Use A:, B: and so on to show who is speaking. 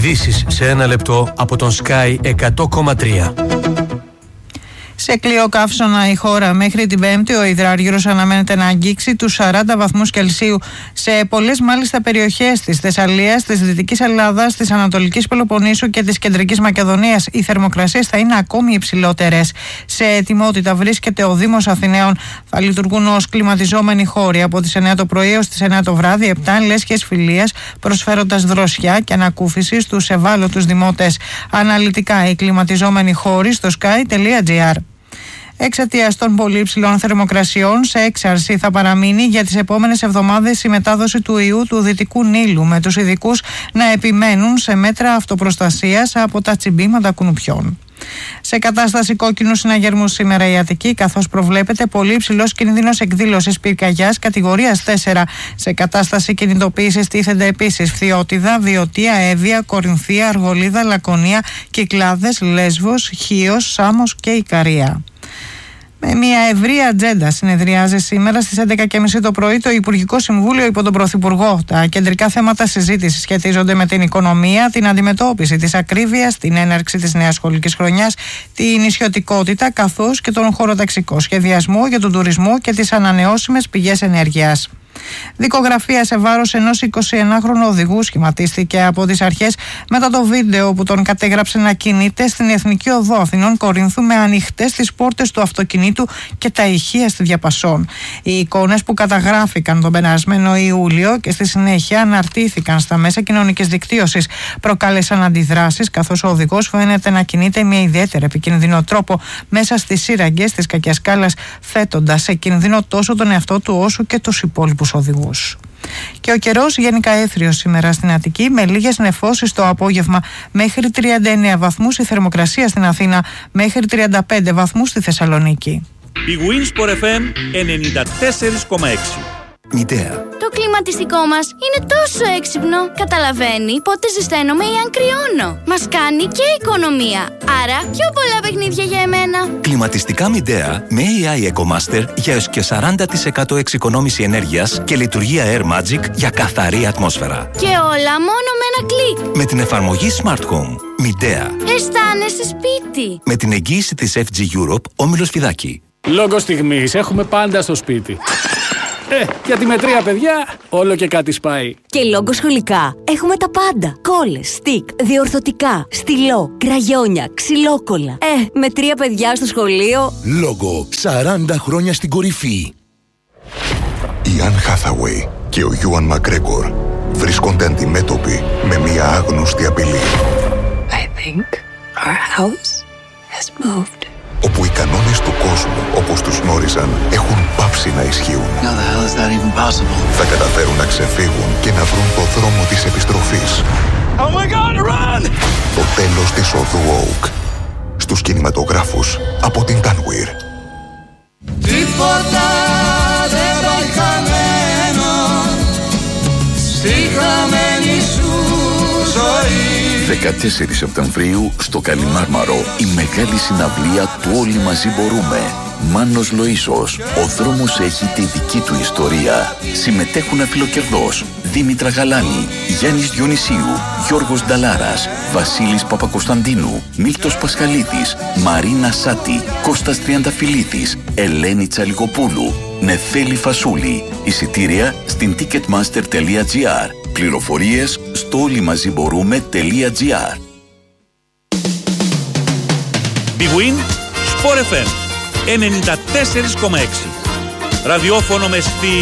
A: Ειδήσεις σε ένα λεπτό από τον Sky 100,3.
B: Σε κλειό καύσωνα η χώρα. Μέχρι την Πέμπτη ο υδράργυρος αναμένεται να αγγίξει τους 40 βαθμούς Κελσίου. Σε πολλές μάλιστα περιοχές της Θεσσαλίας, της Δυτικής Ελλάδας, της Ανατολικής Πελοποννήσου και της Κεντρικής Μακεδονίας οι θερμοκρασίες θα είναι ακόμη υψηλότερες. Σε ετοιμότητα βρίσκεται ο Δήμος Αθηναίων. Θα λειτουργούν ως κλιματιζόμενοι χώροι από τις 9 το πρωί ως τις 9 το βράδυ, 7 λέσχες φιλίας, προσφέροντας δροσιά και ανακούφιση στους ευάλωτους δημότες. Αναλυτικά οι κλιματιζόμενοι χώροι στο sky.gr. Εξαιτίας των πολύ υψηλών θερμοκρασιών, σε έξαρση θα παραμείνει για τις επόμενες εβδομάδες η μετάδοση του ιού του Δυτικού Νείλου, με τους ειδικούς να επιμένουν σε μέτρα αυτοπροστασίας από τα τσιμπήματα κουνουπιών. Σε κατάσταση κόκκινου συναγερμού σήμερα η Αττική, καθώς προβλέπεται πολύ υψηλός κίνδυνος εκδήλωσης πυρκαγιάς κατηγορίας 4. Σε κατάσταση κινητοποίησης τίθενται επίσης Φθιώτιδα, Βιωτία, Εύβοια, Κορινθία, Αργολίδα, Λακωνία, Κυκλάδες, Λέσβος, Χίος, Σάμος και Ικαρία. Με μια ευρία ατζέντα συνεδριάζει σήμερα στις 11.30 το πρωί το Υπουργικό Συμβούλιο υπό τον Πρωθυπουργό. Τα κεντρικά θέματα συζήτησης σχετίζονται με την οικονομία, την αντιμετώπιση της ακρίβειας, την έναρξη της νέας σχολικής χρονιάς, την νησιωτικότητα καθώς και τον χωροταξικό σχεδιασμό για τον τουρισμό και τις ανανεώσιμες πηγές ενέργειας. Δικογραφία σε βάρος ενός 21χρονου οδηγού σχηματίστηκε από τις αρχές μετά το βίντεο που τον κατέγραψε να κινείται στην Εθνική Οδό Αθηνών Κορίνθου με ανοιχτές τις πόρτες του αυτοκινήτου και τα ηχεία στη διαπασόν. Οι εικόνες που καταγράφηκαν τον περασμένο Ιούλιο και στη συνέχεια αναρτήθηκαν στα μέσα κοινωνικής δικτύωσης προκάλεσαν αντιδράσεις, καθώς ο οδηγός φαίνεται να κινείται με ιδιαίτερα επικίνδυνο τρόπο μέσα στις σύραγγες της Κακιασκάλας, θέτοντας σε κίνδυνο τόσο τον εαυτό του όσο και τους υπόλοιπους οδηγούς. Και ο καιρός γενικά έθριος σήμερα στην Αττική, με λίγες νεφώσεις το απόγευμα, μέχρι 39 βαθμούς η θερμοκρασία στην Αθήνα, μέχρι 35 βαθμούς στη Θεσσαλονίκη.
C: Η Winsport FM 94,6.
D: Μητέα.
E: Το κλιματιστικό μας είναι τόσο έξυπνο. Καταλαβαίνει πότε ζεσταίνομαι ή αν κρυώνω. Μας κάνει και οικονομία. Άρα πιο πολλά παιχνίδια για εμένα.
D: Κλιματιστικά Μητέα με AI EcoMaster για έως και 40% εξοικονόμηση ενέργειας και λειτουργία Air Magic για καθαρή ατμόσφαιρα.
E: Και όλα μόνο με ένα κλικ.
D: Με την εφαρμογή Smart Home. Μητέα.
E: Αισθάνεσαι σπίτι.
D: Με την εγγύηση της FG Europe, Όμιλος Φιδάκη.
F: Λόγω στιγμής έχουμε πάντα στο σπίτι. Γιατί με 3 παιδιά όλο και κάτι σπάει.
G: Και λόγω σχολικά έχουμε τα πάντα. Κόλλες, στικ, διορθωτικά, στυλό, κραγιόνια, ξυλόκολλα. Με 3 παιδιά στο σχολείο.
H: Λόγω 40 χρόνια στην κορυφή. Η Anne Hathaway και ο Ewan McGregor βρίσκονται αντιμέτωποι με μια άγνωστη απειλή.
I: I think our house has moved.
H: Όπου οι κανόνες του κόσμου, όπως τους γνώριζαν, έχουν πάψει να ισχύουν. Θα καταφέρουν να ξεφύγουν και να βρουν το δρόμο της επιστροφής.
J: Oh my God, run!
H: Το τέλος της οδού Oak. Στους κινηματογράφους από την Tanweer.
J: Τίποτα δεν πάει χαμένο στη χαμένη σου ζωή.
K: 14 Σεπτεμβρίου στο Καλιμάρμαρο η μεγάλη συναυλία του Όλοι Μαζί Μπορούμε. Μάνος Λοΐσος. Ο δρόμος έχει τη δική του ιστορία. Συμμετέχουν αφιλοκερδός Δήμητρα Γαλάνη, Γιάννης Διονυσίου, Γιώργος Νταλάρας, Βασίλης Παπακοσταντίνου, Μίλτος Πασχαλίδης, Μαρίνα Σάτη, Κώστας Τριανταφυλλίδης, Ελένη Τσαλιγοπούλου, Νεφέλη Φασούλη. Εισιτήρια στην ticketmaster.gr. Πληροφορίες στο όλοιμαζιμπορούμε.gr.
C: Big Win Sport FM 94,6. Ραδιόφωνο με στυλ